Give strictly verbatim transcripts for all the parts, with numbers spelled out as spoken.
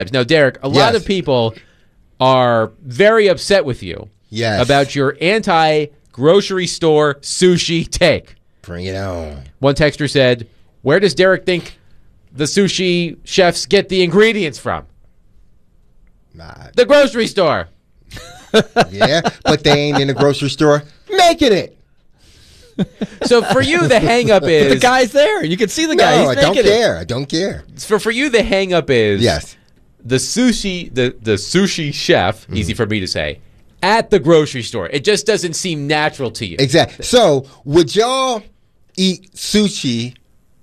Now, Derek, a lot Yes. of people are very upset with you Yes. about your anti-grocery store sushi take. Bring it on. One texter said, where does Derek think the sushi chefs get the ingredients from? Nah. The grocery store. Yeah, but they ain't in the grocery store making it. So for you, the hang-up is... The guy's there. You can see the No, guy. He's I don't making it. care. I don't care. For, for you, the hang-up is... Yes. The sushi, the, the sushi chef, Mm-hmm. easy for me to say, at the grocery store. It just doesn't seem natural to you. Exactly. So, would y'all eat sushi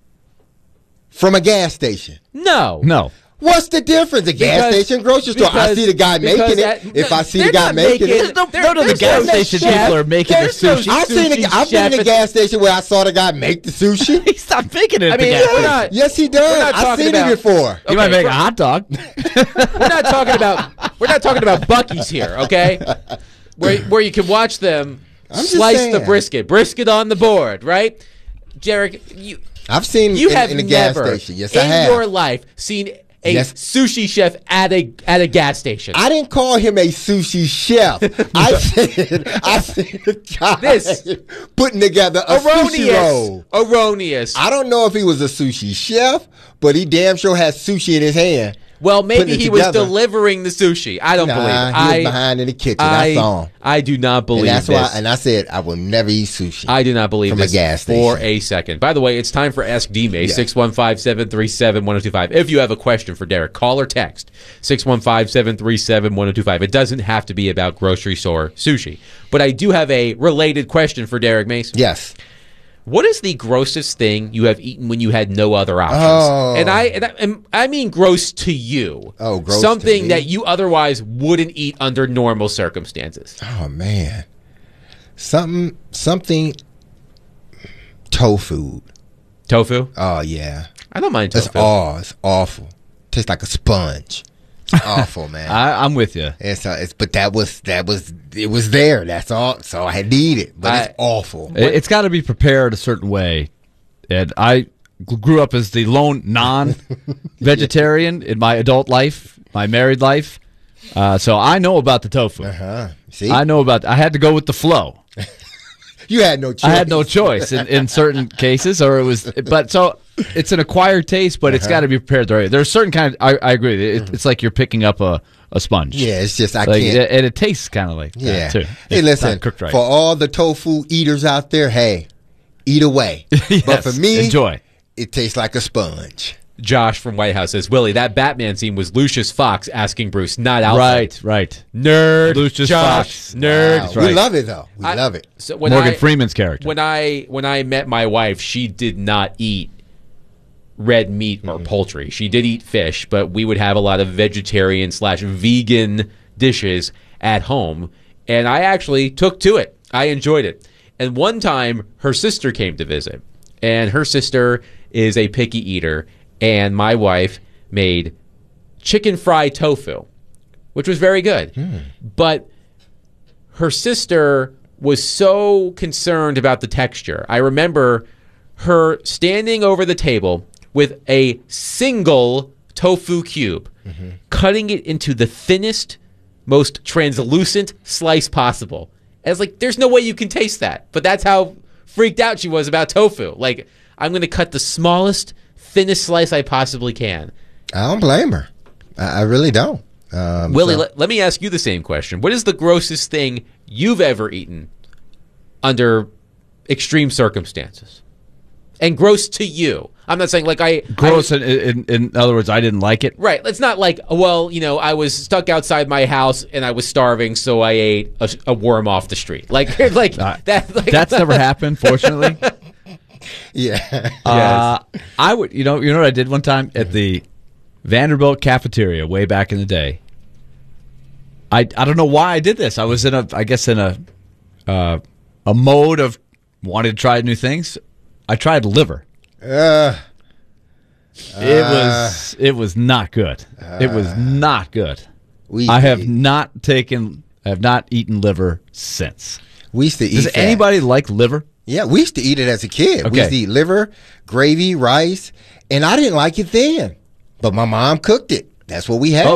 from a gas station? No. No. What's the difference? A gas Because- station, grocery store. I because- see the guy because making that- it. If no, I see they're the guy not making making- it, No, There- none of the there's gas no station chef. people are making the There's no sushi. I've seen. sushi A, I've been in chef a gas station where I saw the guy make the sushi. He's not making it. I at mean, the gas we're station. not, Yes, he We're does. not I've talking seen about- it before. You might Okay, make for- a hot dog. we're not talking about we're not talking about Buc-ee's here, okay? Where where you can watch them just slice the saying. brisket, brisket on the board, right? Derek, you I've seen you in, have in a gas never station. Yes, in I have. your life seen a Yes. sushi chef at a at a gas station. I didn't call him a sushi chef. I said I said a guy This- putting together a sushi Erroneous. roll. Erroneous. I don't know if he was a sushi chef, but he damn sure has sushi in his hand. Well, maybe putting it he was together. delivering the sushi. I don't Nah, believe it. he I, was behind in the kitchen. I, I saw him. I do not believe And that's this. why. And I said I will never eat sushi. I do not believe From a this gas for station. a second. By the way, it's time for Ask D-May, Yeah. six one five, seven three seven, one oh two five. If you have a question for Derek, call or text six one five, seven three seven, one oh two five. It doesn't have to be about grocery store sushi. But I do have a related question for Derek Mason. yes. What is the grossest thing you have eaten when you had no other options? Oh. And I and I, and I mean gross to you. Oh, gross to Something me. that you otherwise wouldn't eat under normal circumstances. Oh man. Something. Something. Tofu. Tofu? Oh yeah. I don't mind It's tofu. oh, it's awful. Tastes like a sponge. It's awful, man. I, I'm with you. It's, uh, it's but that was that was it was there. That's all. So I had to eat it, but I- it's awful. It, it's got to be prepared a certain way. And I g- grew up as the lone non-vegetarian in my adult life, my married life. Uh, so I know about the tofu. Huh? See, I know about. I had to go with the flow. you had no choice. I had no choice in, in certain cases, or it was. But so it's an acquired taste, but it's got to be prepared the right way. There's certain kind of. I, I agree. It, it's like you're picking up a, a sponge. Yeah, it's just I Like, can't. and it tastes kind of like Yeah. that too. Hey, It's listen. not cooked right. For all the tofu eaters out there, hey, eat away. But Yes, for me, enjoy. it tastes like a sponge. Josh from White House says, Willie, that Batman scene was Lucius Fox asking Bruce, not Alfred. Right, right. Nerd. Lucius Josh. Fox. Nerd. Wow. right. We love it though. We I- love it. So when Morgan I, Freeman's character. When I when I met my wife, she did not eat red meat or poultry. She did eat fish, but we would have a lot of vegetarian slash vegan dishes at home, and I actually took to it. I enjoyed it. And one time, her sister came to visit, and her sister is a picky eater, and my wife made chicken fried tofu, which was very good. But her sister was so concerned about the texture. I remember her standing over the table with a single tofu cube, cutting it into the thinnest, most translucent slice possible. And it's like, there's no way you can taste that. But that's how freaked out she was about tofu. Like, I'm going to cut the smallest, thinnest slice I possibly can. I don't blame her. I, I really don't. Um, Willie, so- let, let me ask you the same question. What is the grossest thing you've ever eaten under extreme circumstances? And gross to you. I'm not saying like I... Gross. I, In, in, in other words, I didn't like it. right. It's not like, well, you know, I was stuck outside my house and I was starving, so I ate a, a worm off the street. Like, like Uh, that. Like, That's never happened, fortunately. yeah. Uh, I would, you know, you know what I did one time at the Vanderbilt cafeteria way back in the day. I I don't know why I did this. I was in a, I guess in a, uh, a mode of wanting to try new things. I tried liver. Uh, It was it was not good. It was not good. we used I to have eat- not taken. I have not eaten liver since. We used to eat. Does that. anybody like liver? Yeah, we used to eat it as a kid. We Okay. used to eat liver, gravy, rice, and I didn't like it then. But my mom cooked it. That's what we had. Oh,